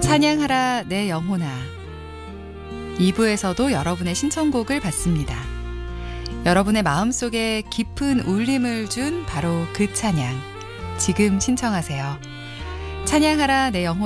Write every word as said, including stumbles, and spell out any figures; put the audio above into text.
찬양하라 내 영혼아. 이 부에서도 여러분의 신청곡을 받습니다. 여러분의 마음속에 깊은 울림을 준 바로 그 찬양. 지금 신청하세요. 찬양하라 내 영혼아.